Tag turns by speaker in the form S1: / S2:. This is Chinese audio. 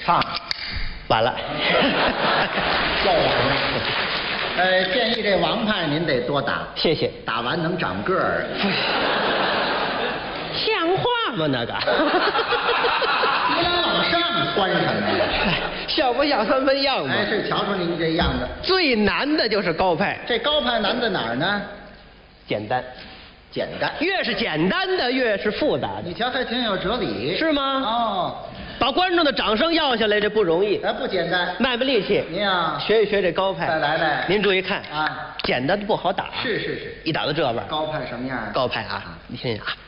S1: 唱，
S2: 完了。
S1: 要完了。建议这王派您得多打，
S2: 谢谢。
S1: 打完能长个儿。
S2: 像话吗？那个。
S1: 你俩往上端什么呀？
S2: 像不像三分样吗？
S1: 哎，是，瞧瞅您这样子。
S2: 最难的就是高派。
S1: 这高派难在哪儿呢？
S2: 简单。
S1: 简单，
S2: 越是简单的越是复杂的。
S1: 你瞧，还挺有哲理，
S2: 是吗？
S1: 哦，
S2: 把观众的掌声要下来，这不容易。
S1: 不简单，
S2: 卖卖力气。
S1: 您呀，
S2: 学一学这高派。
S1: 再来。
S2: 您注意看
S1: 啊，
S2: 简单的不好打。
S1: 是。
S2: 一打到这边。
S1: 高派什么样？
S2: 高派啊，你听听啊。